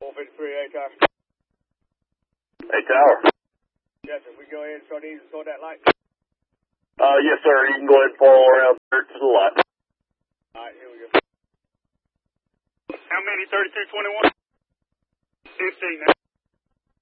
453, A-Tower. Hey, Tower. Yes, sir. We go ahead and start easing toward that light. Yes, sir. You can go ahead and fall around there to the left. All right, here we go. How many? 3221? 15 now.